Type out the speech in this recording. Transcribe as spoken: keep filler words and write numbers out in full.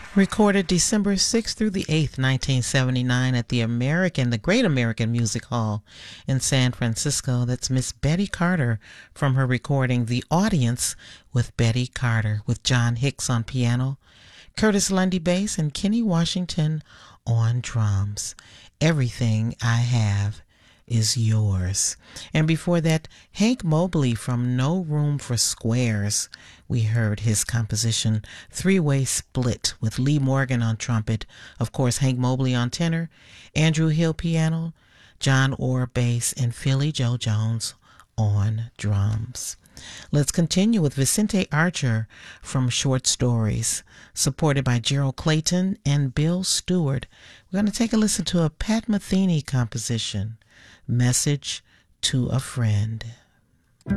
Recorded December sixth through the eighth, nineteen seventy-nine at the American, the Great American Music Hall in San Francisco. That's Miss Betty Carter from her recording The Audience with Betty Carter, with John Hicks on piano, Curtis Lundy bass, and Kenny Washington on drums. Everything I Have Is Yours. And before that, Hank Mobley from No Room for Squares. We heard his composition Three-Way Split with Lee Morgan on trumpet, of course Hank Mobley on tenor, Andrew Hill piano, John Orr bass, and Philly Joe Jones on drums. Let's continue with Vicente Archer from Short Stories, supported by Gerald Clayton and Bill Stewart. We're going to take a listen to a Pat Metheny composition, Message to a Friend.